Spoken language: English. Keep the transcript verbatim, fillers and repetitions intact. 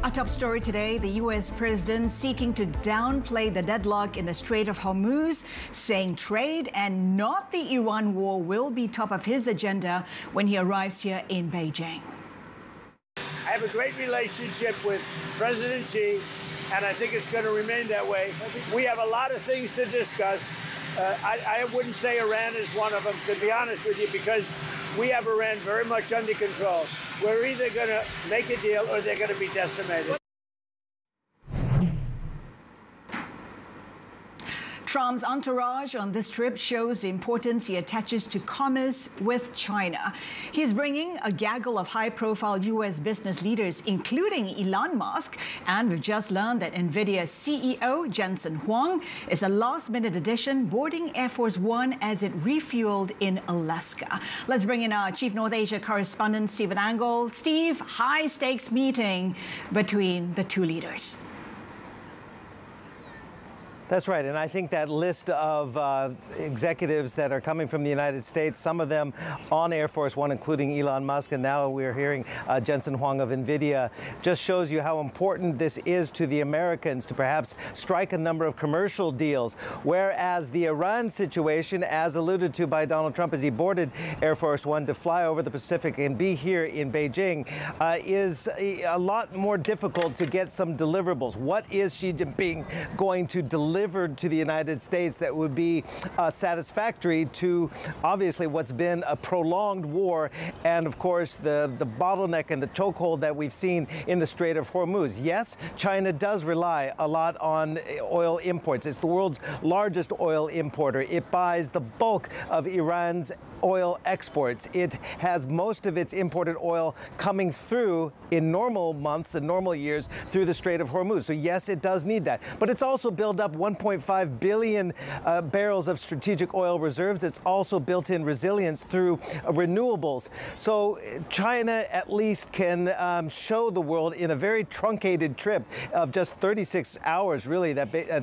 Our top story today, the U S president seeking to downplay the deadlock in the Strait of Hormuz, saying trade and not the Iran war will be top of his agenda when he arrives here in Beijing. I have a great relationship with President Xi, and I think it's going to remain that way. We have a lot of things to discuss. Uh, I, I wouldn't say Iran is one of them, to be honest with you, because we have Iran very much under control. We're either going to make a deal or they're going to be decimated. Trump's entourage on this trip shows the importance he attaches to commerce with China. He's bringing a gaggle of high-profile U S business leaders, including Elon Musk, and we've just learned that NVIDIA C E O Jensen Huang is a last-minute addition, boarding Air Force One as it refueled in Alaska. Let's bring in our Chief North Asia correspondent, Stephen Angle. Steve, high-stakes meeting between the two leaders. That's right, and I think that list of uh, executives that are coming from the United States, some of them on Air Force One, including Elon Musk, and now we're hearing uh, Jensen Huang of NVIDIA, just shows you how important this is to the Americans to perhaps strike a number of commercial deals, whereas the Iran situation, as alluded to by Donald Trump as he boarded Air Force One to fly over the Pacific and be here in Beijing, uh, is a, a lot more difficult to get some deliverables. What is Xi Jinping going to deliver to the United States that would be uh, satisfactory to obviously what's been a prolonged war and, of course, the, the bottleneck and the chokehold that we've seen in the Strait of Hormuz? Yes, China does rely a lot on oil imports. It's the world's largest oil importer. It buys the bulk of Iran's oil exports. It has most of its imported oil coming through in normal months and normal years through the Strait of Hormuz. So yes, it does need that. But it's also built up one point five billion uh, barrels of strategic oil reserves. It's also built in resilience through uh, renewables. So China at least can um, show the world in a very truncated trip of just thirty-six hours, really, that